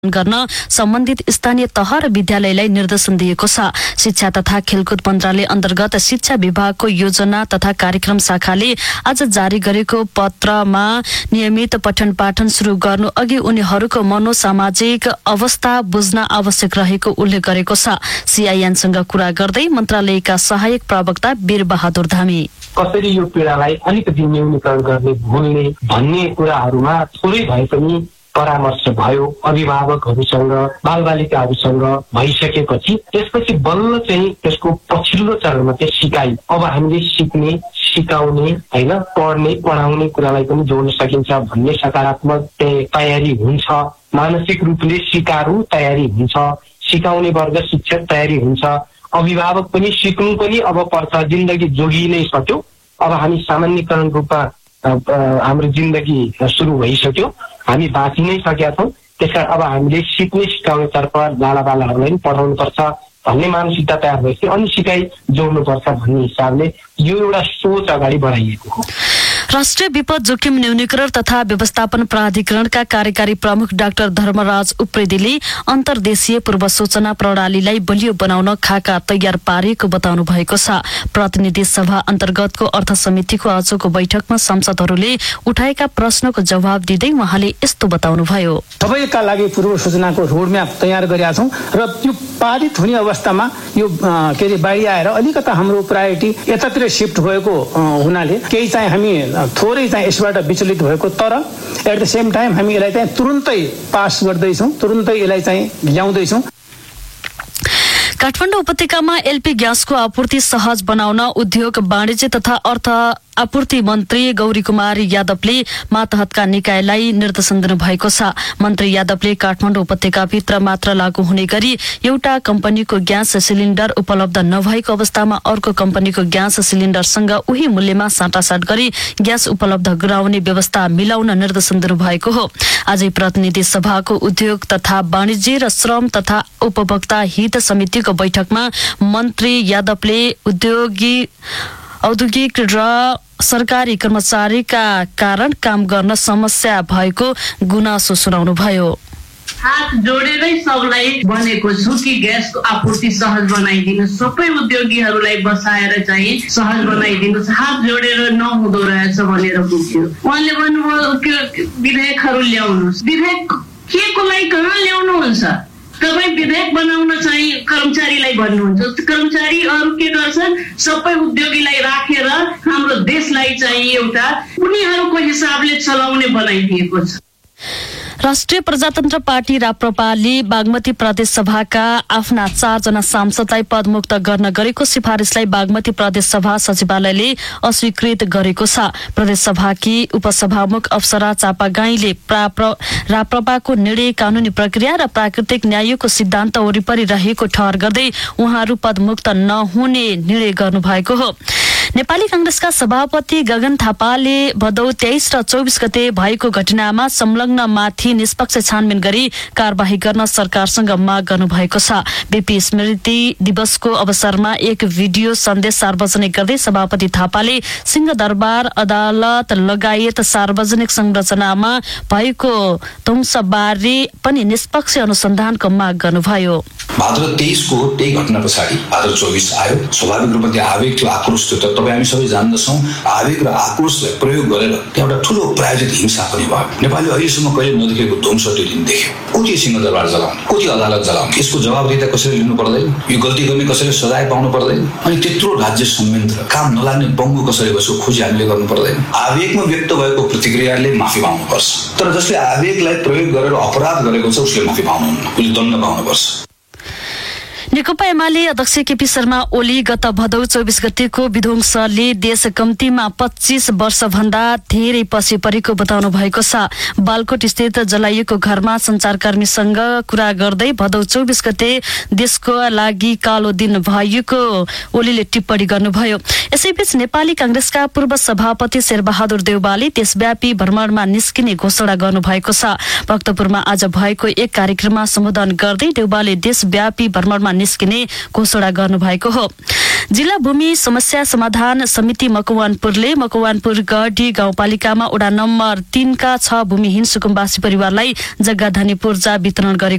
गर्न सम्बन्धित स्थानीय तह र विद्यालयलाई निर्देशन दिएको छ। शिक्षा तथा खेलकुद मन्त्रालय अन्तर्गत शिक्षा विभागको योजना तथा कार्यक्रम शाखाले आज जारी गरेको पत्रमा नियमित पठन पाठन शुरू गर्नु अघि उनीहरूको मनोसामाजिक अवस्था बुझ्न आवश्यक रहेको उल्लेख गरेको छ। सीआईएनसँग कुरा गर्दै मन्त्रालयका सहायक प्रवक्ता वीरबहादुर धामी कसरी यो पीडालाई अलिकति न्यूनीकरण गर्ने भुल्ने भन्ने कुराहरूमा थोरै भए पनि परामर्श भयो अभिभावकहरूसँग बालबालिकाहरूसँग भइसकेपछि त्यसपछि बल्ल चाहिँ त्यसको पछिल्लो चरणमा चाहिँ सिकाइ अब हामीले सिक्ने सिकाउने हैन पढ्ने पढाउने कुरालाई पनि जोड्न सकिन्छ भन्ने सकारात्मक तयारी हुन्छ। मानसिक रूपले सिकारु तयारी हुन्छ, सिकाउने वर्ग शिक्षक तयारी हुन्छ, अभिभावक पनि सिक्नु पनि अब पर्छ। जिन्दगी जोगी नै सक्यो, अब हामी सामान्यकरण रूपमा हाम्रो जिन्दगी सुरु भइसक्यो, हामी बाँचि नै सकेका छौँ। त्यसकारण अब हामीले सिक्ने सिकाउनेतर्फ बालाबालाहरूलाई पनि पढाउनु पर्छ भन्ने मानसिकता तयार भएपछि अनि सिकाइ जोड्नुपर्छ भन्ने हिसाबले यो एउटा सोच अगाडि बढाइएको हो। राष्ट्रिय विपद जोखिम न्यूनीकरण तथा व्यवस्थापन प्राधिकरणका कार्यकारी प्रमुख डाक्टर धर्मराज उप्रेतीले अन्तर्देशीय पूर्व सूचना प्रणालीलाई बलियो बनाउन खाका तयार पारेको बताउनु भएको छ। प्रतिनिधि सभा अन्तर्गतको अर्थ समितिको आजको बैठकमा सांसदहरूले उठाएका प्रश्नको जवाब दिँदै उहाँले यस्तो बताउनुभयो। सबैका लागि पूर्व सूचनाको रोडम्याप तयार गरेका छौं र यो पारित हुने अवस्थामा यो बाढी आएर अलिकता हाम्रो प्रायोरिटी यतातिर शिफ्ट भएको हुनाले केही चाहिँ हामी थोरै चाहिँ यसबाट विचलित भएको, तर एट द सेम टाइम हामी यसलाई चाहिँ तुरुन्तै पास गर्दैछौँ, तुरुन्तै यसलाई चाहिँ ल्याउँदैछौँ। काठमाडौँ उपत्यकामा एलपी ग्यासको आपूर्ति सहज बनाउन उद्योग वाणिज्य तथा अर्थ आपूर्ति मन्त्री गौरी कुमारी यादवले मातहतका निकायलाई निर्देशन दिनुभएको छ। मन्त्री यादवले काठमाडौँ उपत्यकाभित्र मात्र लागू हुने गरी एउटा कम्पनीको ग्यास सिलिन्डर उपलब्ध नभएको अवस्थामा अर्को कम्पनीको ग्यास सिलिन्डरसँग उही मूल्यमा साटासाट गरी ग्यास उपलब्ध गराउने व्यवस्था मिलाउन निर्देशन दिनुभएको हो। आजै प्रतिनिधि सभाको उद्योग तथा वाणिज्य र श्रम तथा उपभोक्ता हित समितिको बैठकमा मन्त्री यादवले औद्योगिक र सरकारी कर्मचारीका कारण काम गर्न समस्या भएको गुनासो सुनाउनुभयो। हात जोडेरै सबलाई भनेको छु कि ग्यासको आपूर्ति सहज बनाइदिनु, सबै उद्योगीहरूलाई बसाएर चाहिँ सहज बनाइदिनु, हात जोडेर नहुँदो रहेछ भनेर बुझ्यो। उहाँले भन्नुभयो विधेयकहरू ल्याउनुहोस्। विधेयक के को लागि कहाँ ल्याउनुहुन्छ? तपाईँ विधेयक बनाउन चाहिँ कर्मचारीलाई भन्नुहुन्छ, कर्मचारी अरू के गर्छन्? सबै उद्योगीलाई राखेर हाम्रो देशलाई चाहिँ एउटा उनीहरूको हिसाबले चलाउने बनाइदिएको छ। राष्ट्रिय प्रजातन्त्र पार्टी राप्रपाले बागमती प्रदेश सभाका आफ्ना 4 जना सांसदलाई पदमुक्त गर्न गरेको सिफारिसलाई बागमती प्रदेश सभा सचिवालयले अस्वीकृत गरेको छ। प्रदेश सभाकी उपसभामुख अप्सरा चापागाईले राप्रपाको निर्णय कानूनी प्रक्रिया र प्राकृतिक न्यायको सिद्धान्त वरिपरि रहेको ठहर गर्दै उहाँहरू पदमुक्त नहुने निर्णय गर्नुभएको हो। नेपाली कांग्रेसका सभापति गगन थापाले भदौ 23 र 24 गते भएको घटनामा संलग्नमाथि निष्पक्ष छानबिन गरी कारबाही गर्न सरकारसँग माग गर्नुभएको छ। बीपी स्मृति दिवसको अवसरमा एक भिडियो सन्देश सार्वजनिक गर्दै सभापति थापाले सिंहदरबार अदालत लगायत सार्वजनिक संरचनामा भएको ध्वंसबारे पनि निष्पक्ष अनुसन्धानको माग गर्नुभयो। भाद्र 23 को त्यही घटना पछाडि भाद्र 24 आयो। स्वाभाविक रूपमा त्यो आवेग थियो, आक्रोश थियो। तर तपाईँ हामी सबै जान्दछौँ आवेग र आक्रोशलाई प्रयोग गरेर त्यहाँ एउटा ठुलो प्रायोजित हिंसा पनि भयो। नेपालले अहिलेसम्म कहिले नदेखेको ध्वंस त्यो दिन देख्यो। कति सिंहदरबार जलाउने, कति अदालत जलाउने, यसको जवाबदेहिता कसैले लिनु पर्दैन? यो गल्ती गर्ने कसैले सजाय पाउनु पर्दैन? अनि त्यत्रो राज्य संयन्त्र काम नलाग्ने बङ्गु कसैले बस्यो खोजी हामीले गर्नु पर्दैन? आवेगमा व्यक्त भएको प्रतिक्रियाले माफी पाउनुपर्छ, तर जसले आवेगलाई प्रयोग गरेर अपराध गरेको छ उसले माफी पाउनुहुन्न, उसले दण्ड पाउनुपर्छ। नेकपा एमाले अध्यक्ष केपी शर्मा ओली गत भदौ 24 गतेको विध्वंसले देश कम्तीमा 25 वर्ष भन्दा धेरै पछि परेको बताउनु भएको छ। बालकोट स्थित जलाइएको घरमा संचारकर्मीसँग कुरा गर्दै भदौ 24 गते देशको लागि कालो दिन भएको ओलीले टिप्पणी गर्नुभयो। यसैबीच नेपाली कांग्रेसका पूर्व सभापति शेरबहादुर देउवाले देशव्यापी भ्रमणमा निस्किने घोषणा गर्नुभएको छ। भक्तपुरमा आज भएको एक कार्यक्रममा सम्बोधन गर्दै देउवाले देशव्यापी भ्रमणमा निस्किने घोषणा गर्नुभएको हो। जिल्ला भूमि समस्या समाधान समिति मकवानपुरले मकवानपुर गढी गाउँपालिकामा वडा नम्बर 3 का 6 भूमिहीन सुकुम्बासी परिवारलाई जग्गा धनी पूर्जा वितरण गरेको